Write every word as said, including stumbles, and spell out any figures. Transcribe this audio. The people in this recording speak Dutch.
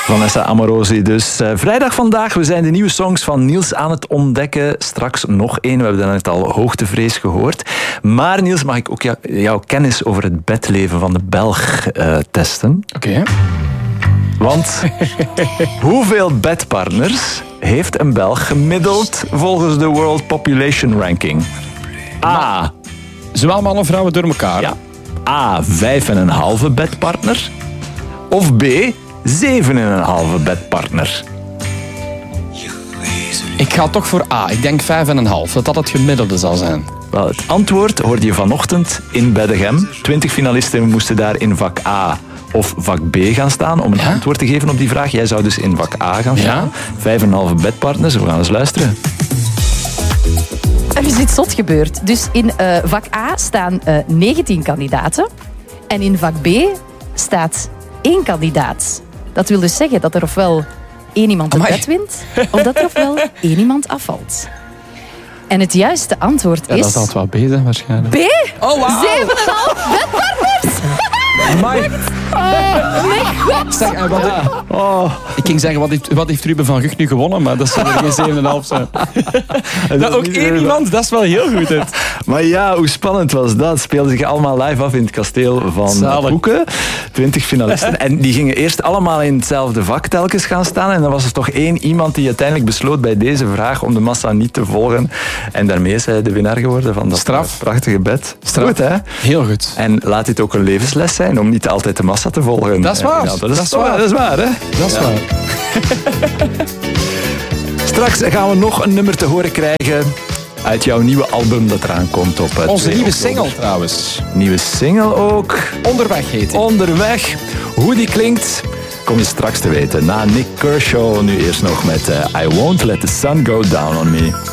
Vanessa Amorosi dus. Uh, vrijdag vandaag, we zijn de nieuwe songs van Niels aan het ontdekken. Straks nog één, we hebben net al Hoogtevrees gehoord. Maar Niels, mag ik ook jou, jouw kennis over het bedleven van de Belg uh, testen? Oké. Okay. Want hoeveel bedpartners heeft een Belg gemiddeld volgens de World Population Ranking? A. Zowel mannen en vrouwen door elkaar? Ja. A. Vijf en een halve bedpartner. Of B. Zeven en een halve bedpartner. Ik ga toch voor A. Ik denk vijf en een half. Dat dat het gemiddelde zal zijn. Wel, het antwoord hoorde je vanochtend in Beddegem. Twintig finalisten moesten daar in vak A of vak B gaan staan om een ja? antwoord te geven op die vraag. Jij zou dus in vak A gaan staan. Ja? Vijf en een halve bedpartners. We gaan eens luisteren. Er is iets zot gebeurd. Dus in uh, vak A staan uh, negentien kandidaten. En in vak B staat één kandidaat. Dat wil dus zeggen dat er ofwel één iemand het bed wint, of dat er ofwel één iemand afvalt. En het juiste antwoord ja, is... dat zal het wel B zijn waarschijnlijk. B? Oh, wow. Zeven en een half bedpartners! Amai. Oh, mijn god. Zeg, en wat, oh. Ik ging zeggen, wat heeft, wat heeft Ruben van Gucht nu gewonnen? Maar dat zal er geen zeven en een half zijn. Dat ook één iemand, dat is wel heel goed. Het. Maar ja, hoe spannend was dat? Speelden zich allemaal live af in het kasteel van Zalig. Hoeken. Twintig finalisten. En die gingen eerst allemaal in hetzelfde vak telkens gaan staan. En dan was er toch één iemand die uiteindelijk besloot bij deze vraag om de massa niet te volgen. En daarmee is hij de winnaar geworden van dat Straf. prachtige bed. Straf. Goed, hè? Heel goed. En laat dit ook een levensles zijn om niet altijd de massa te volgen. Dat is waar. Ja, dat, is dat, is waar. waar. dat is waar, hè? Dat is ja. waar. Straks gaan we nog een nummer te horen krijgen uit jouw nieuwe album dat eraan komt op... Onze nieuwe single trouwens. Nieuwe single ook. Onderweg heet die. Onderweg. Hoe die klinkt, kom je straks te weten. Na Nick Kershaw nu eerst nog met uh, I Won't Let the Sun Go Down on Me.